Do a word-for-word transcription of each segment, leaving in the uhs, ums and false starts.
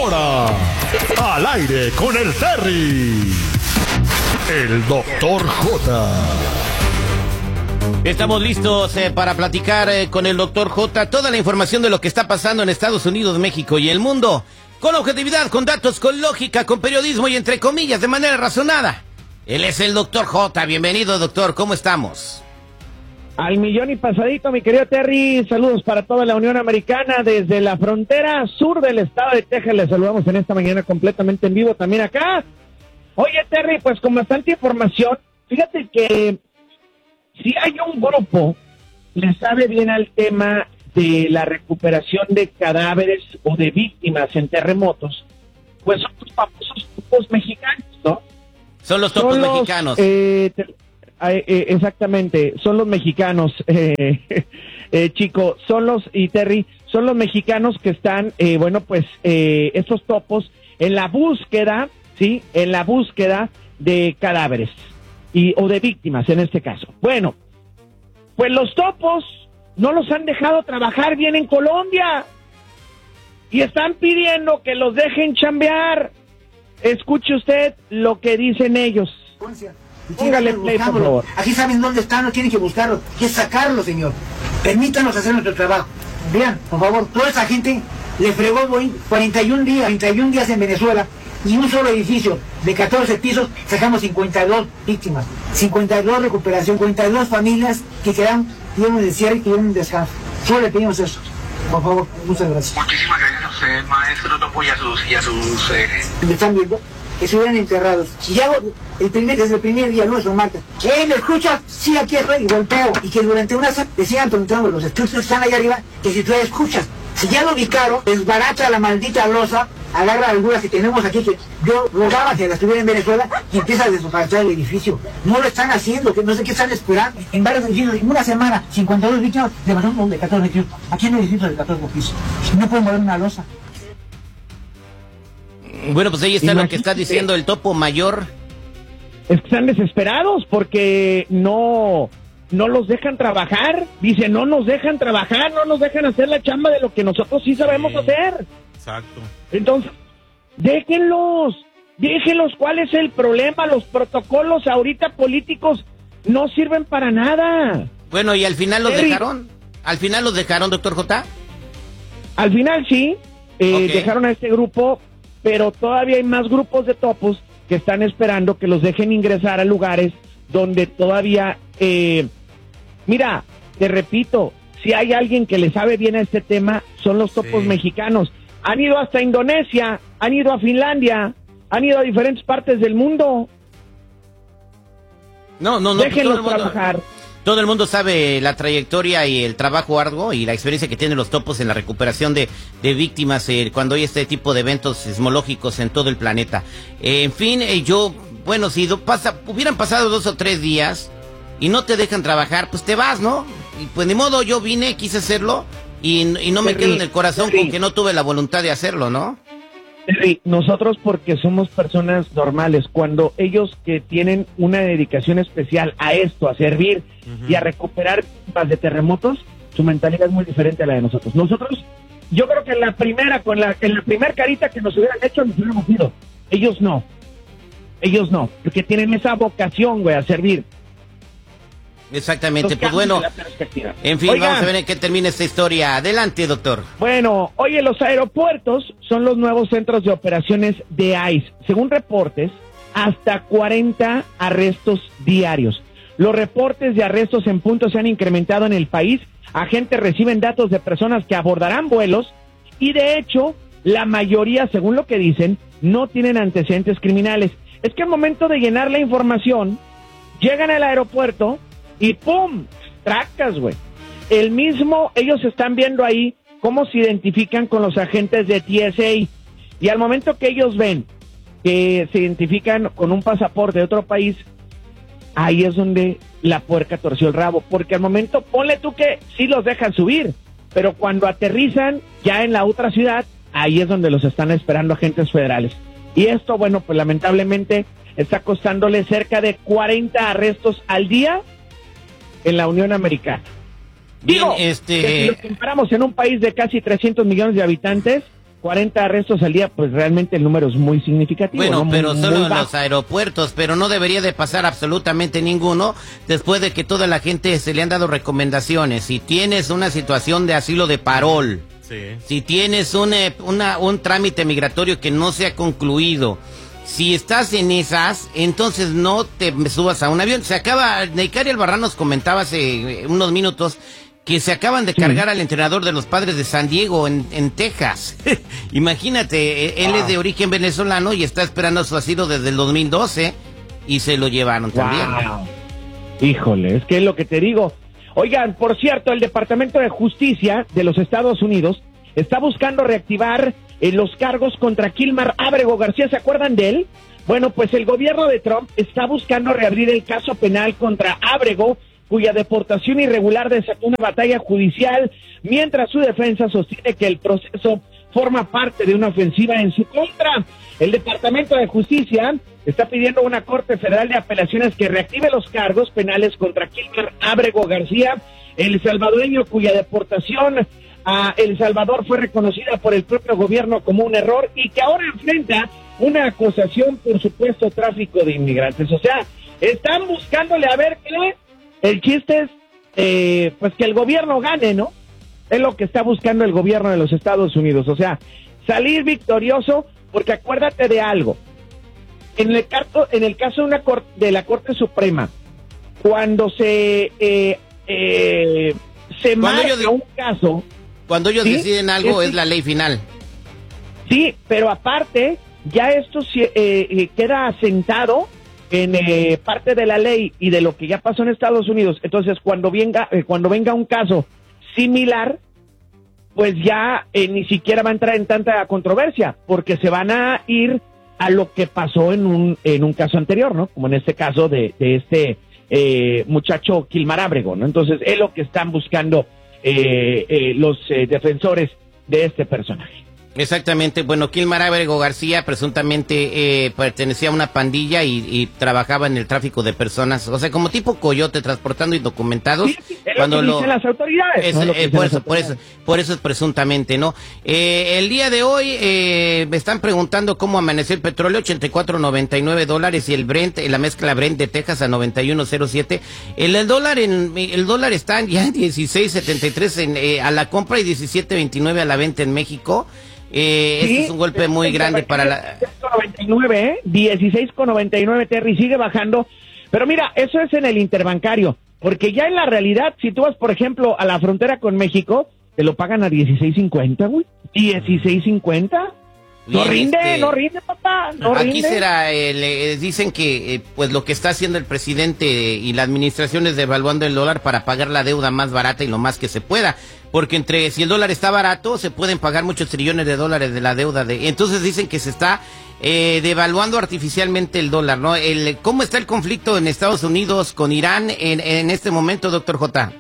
ahora, al aire con el Terry, el doctor J. Estamos listos eh, para platicar eh, con el doctor J toda la información de lo que está pasando en Estados Unidos, México y el mundo, con objetividad, con datos, con lógica, con periodismo y entre comillas, de manera razonada. Él es el doctor J. Bienvenido, doctor. ¿Cómo estamos? Al millón y pasadito, mi querido Terry. Saludos para toda la Unión Americana desde la frontera sur del estado de Texas. Les saludamos en esta mañana completamente en vivo también acá. Oye, Terry, pues con bastante información. Fíjate que si hay un grupo que le sabe bien al tema de la recuperación de cadáveres o de víctimas en terremotos, pues son los famosos topos mexicanos, ¿no? Son los topos son los, mexicanos. Eh, te, eh, exactamente, son los mexicanos, eh, eh, chico, son los, y Terry, son los mexicanos que están, eh, bueno, pues, eh, estos topos en la búsqueda, ¿sí? En la búsqueda de cadáveres, y o de víctimas en este caso. Bueno, pues los topos no los han dejado trabajar bien en Colombia, y están pidiendo que los dejen chambear. Escuche usted lo que dicen ellos. Póngale play, por favor. Aquí saben dónde están, no tienen que buscarlos, hay que sacarlos, señor. Permítanos hacer nuestro trabajo. Vean, por favor, toda esa gente le fregó cuarenta y un días, cuarenta y un días en Venezuela, y un solo edificio de catorce pisos, sacamos cincuenta y dos víctimas, cincuenta y dos recuperación, cincuenta y dos familias que quedaron, tuvieron de cierre y tuvieron un descanso. Solo le pedimos eso. Por favor, muchas gracias. Muchísimas gracias a usted, maestro Topo, y a sus... Y a sus eh... ¿Me están viendo? Que estuvieran enterrados. Si ya el primer, desde el primer día, nuestro marca, ¿eh, me escuchas? Sí, aquí estoy, y golpeo. Y que durante una sala te sigan preguntando los estudios que están allá arriba, que si tú escuchas. Si ya lo ubicaron, desbarata la maldita losa, agarra algunas que tenemos aquí, que yo rogaba que las tuviera en Venezuela, y empieza a desbarachar el edificio. No lo están haciendo, que no sé qué están esperando. En varios edificios, en una semana, cincuenta y dos víctimas, levantamos de catorce pisos. Aquí en el edificio de catorce pisos. No pueden mover una losa. Bueno, pues ahí está Imagínate. Lo que está diciendo el topo mayor. Es que están desesperados porque no, no los dejan trabajar. Dice, no nos dejan trabajar, no nos dejan hacer la chamba de lo que nosotros sí sabemos sí, hacer. Exacto. Entonces, déjenlos, déjenlos. ¿Cuál es el problema? Los protocolos ahorita políticos no sirven para nada. Bueno, ¿y al final los Terry, dejaron? ¿Al final los dejaron, doctor J? Al final sí, eh, okay. Dejaron a este grupo, pero todavía hay más grupos de topos que están esperando que los dejen ingresar a lugares donde todavía, eh, mira, te repito, si hay alguien que le sabe bien a este tema, son los topos sí. mexicanos. Han ido hasta Indonesia, han ido a Finlandia, han ido a diferentes partes del mundo. No, no, no. Déjenlos pues trabajar. Todo el mundo sabe la trayectoria y el trabajo arduo y la experiencia que tienen los topos en la recuperación de, de víctimas eh, cuando hay este tipo de eventos sismológicos en todo el planeta. Eh, en fin, eh, yo, bueno, si do, pasa, hubieran pasado dos o tres días y no te dejan trabajar, pues te vas, ¿no? Y pues ni modo, yo vine, quise hacerlo y, y no me Terry, quedo en el corazón Terry. Con que no tuve la voluntad de hacerlo, ¿no? Terry, nosotros porque somos personas normales, cuando ellos que tienen una dedicación especial a esto, a servir uh-huh. y a recuperar víctimas de terremotos, su mentalidad es muy diferente a la de nosotros. Nosotros, yo creo que en la primera, con la, en la primera carita que nos hubieran hecho, nos hubiéramos ido. Ellos no, ellos no, porque tienen esa vocación, güey, a servir. Exactamente, pues bueno, en fin, Oigan, vamos a ver en qué termina esta historia. Adelante, doctor. Bueno, oye, los aeropuertos son los nuevos centros de operaciones de I C E. Según reportes, hasta cuarenta arrestos diarios. Los reportes de arrestos en punto se han incrementado en el país. Agentes reciben datos de personas que abordarán vuelos y, de hecho, la mayoría, según lo que dicen, no tienen antecedentes criminales. Es que al momento de llenar la información, llegan al aeropuerto y ¡pum! Tracas, güey. El mismo, ellos están viendo ahí cómo se identifican con los agentes de T S A. Y al momento que ellos ven que se identifican con un pasaporte de otro país, ahí es donde la puerca torció el rabo. Porque al momento, ponle tú que sí los dejan subir, pero cuando aterrizan ya en la otra ciudad, ahí es donde los están esperando agentes federales. Y esto, bueno, pues lamentablemente está costándole cerca de cuarenta arrestos al día en la Unión Americana. Bien, Digo, este... que si lo comparamos en un país de casi trescientos millones de habitantes, cuarenta arrestos al día, pues realmente el número es muy significativo. Bueno, ¿no? pero muy, solo muy en los aeropuertos, pero no debería de pasar absolutamente ninguno después de que toda la gente se le han dado recomendaciones. Si tienes una situación de asilo de parol, sí. si tienes un, una, un trámite migratorio que no se ha concluido, si estás en esas, entonces no te subas a un avión. Se acaba, Neikari Albarrán nos comentaba hace unos minutos que se acaban de sí. cargar al entrenador de los Padres de San Diego en, en Texas. Imagínate, él wow. es de origen venezolano y está esperando su asilo desde el dos mil doce y se lo llevaron wow. también. Híjole, es que es lo que te digo. Oigan, por cierto, el Departamento de Justicia de los Estados Unidos está buscando reactivar eh, los cargos contra Kilmar Ábrego García. ¿Se acuerdan de él? Bueno, pues el gobierno de Trump está buscando reabrir el caso penal contra Ábrego, cuya deportación irregular desató una batalla judicial, mientras su defensa sostiene que el proceso forma parte de una ofensiva en su contra. El Departamento de Justicia está pidiendo a una Corte Federal de Apelaciones que reactive los cargos penales contra Kilmar Ábrego García, el salvadoreño cuya deportación a El Salvador fue reconocida por el propio gobierno como un error y que ahora enfrenta una acusación por supuesto tráfico de inmigrantes. O sea, están buscándole a ver qué. El chiste es, eh, pues que el gobierno gane, ¿no? Es lo que está buscando el gobierno de los Estados Unidos. O sea, salir victorioso, porque acuérdate de algo. En el caso, en el caso de, una cor- de la Corte Suprema, cuando se eh, eh, se marca ellos, un caso... Cuando ellos ¿sí? deciden algo, es, es la ley final. Sí, pero aparte, ya esto eh, eh, queda asentado en eh, parte de la ley y de lo que ya pasó en Estados Unidos. Entonces, cuando venga eh, cuando venga un caso similar, pues ya eh, ni siquiera va a entrar en tanta controversia, porque se van a ir a lo que pasó en un en un caso anterior, ¿no? Como en este caso de, de este eh, muchacho Kilmar Ábrego, ¿no? Entonces, es lo que están buscando eh, eh, los eh, defensores de este personaje. Exactamente, bueno, Kilmar Ábrego García presuntamente eh, pertenecía a una pandilla y, y trabajaba en el tráfico de personas, o sea, como tipo coyote, transportando indocumentados. Sí, es cuando lo que dicen lo, las autoridades. Es, no eh, por, eso, por eso, por eso es presuntamente, ¿no? Eh, el día de hoy eh, me están preguntando cómo amaneció el petróleo, ochenta y cuatro noventa y nueve dólares, y el Brent, la mezcla Brent de Texas a noventa y uno cero siete. El, el dólar en el dólar está ya en dieciséis setenta y tres en, eh, a la compra y diecisiete veintinueve a la venta en México. Eh, sí, este es un golpe muy grande para la... noventa y nueve, ¿eh? dieciséis con noventa y nueve, Terry, sigue bajando. Pero mira, eso es en el interbancario, porque ya en la realidad, si tú vas, por ejemplo, a la frontera con México, te lo pagan a dieciséis cincuenta, güey. dieciséis cincuenta. No rinde, este, no rinde, papá, no aquí rinde. será, eh, le, dicen que eh, pues lo que está haciendo el presidente y la administración es devaluando el dólar para pagar la deuda más barata y lo más que se pueda, porque entre si el dólar está barato se pueden pagar muchos trillones de dólares de la deuda, de entonces dicen que se está eh, devaluando artificialmente el dólar, ¿no? El, ¿cómo está el conflicto en Estados Unidos con Irán en, en este momento, doctor J?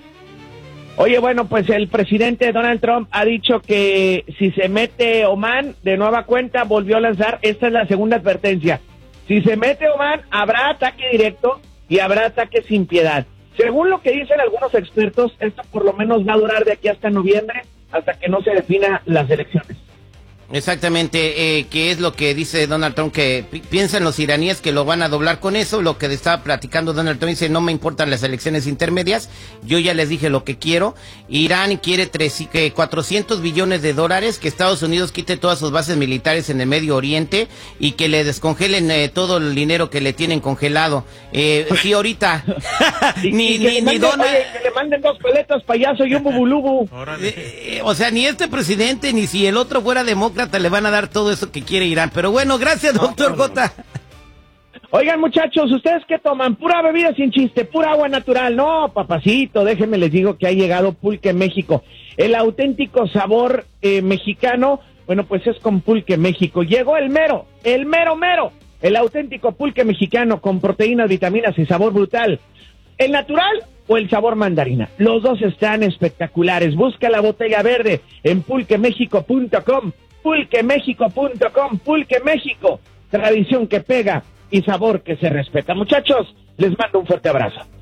Oye, bueno, pues el presidente Donald Trump ha dicho que si se mete Omán de nueva cuenta, volvió a lanzar, esta es la segunda advertencia, si se mete Omán, habrá ataque directo y habrá ataque sin piedad. Según lo que dicen algunos expertos, esto por lo menos va a durar de aquí hasta noviembre, hasta que no se defina las elecciones. Exactamente, eh, que es lo que dice Donald Trump, que pi- piensan los iraníes que lo van a doblar con eso, lo que estaba platicando Donald Trump, dice, no me importan las elecciones intermedias, yo ya les dije lo que quiero. Irán quiere tres, que cuatrocientos billones de dólares, que Estados Unidos quite todas sus bases militares en el Medio Oriente y que le descongelen eh, todo el dinero que le tienen congelado. Eh, sí, ahorita, y, ni, y ni, ni manden, Donald... Oye, que le manden dos paletas, payaso, y un bubulubu. Eh, eh, o sea, ni este presidente, ni si el otro fuera demócrata, le van a dar todo eso que quiere Irán. Pero bueno, gracias, doctor no, no, no. J. Oigan, muchachos, ¿ustedes qué toman? Pura bebida sin chiste, pura agua natural. No, papacito, déjenme les digo que ha llegado Pulque México. El auténtico sabor eh, mexicano, bueno, pues es con Pulque México. Llegó el mero, el mero mero, el auténtico pulque mexicano con proteínas, vitaminas y sabor brutal. ¿El natural o el sabor mandarina? Los dos están espectaculares. Busca la botella verde en pulque méxico punto com. pulque méxico punto com, Pulque México, tradición que pega y sabor que se respeta. Muchachos, les mando un fuerte abrazo.